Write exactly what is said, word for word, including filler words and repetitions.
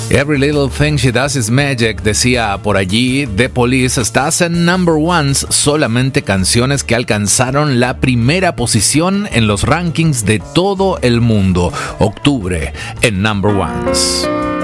Every Little Thing She Does Is Magic, decía por allí The Police. Estás en Number Ones, solamente canciones que alcanzaron la primera posición en los rankings de todo el mundo. Octubre en Number Ones.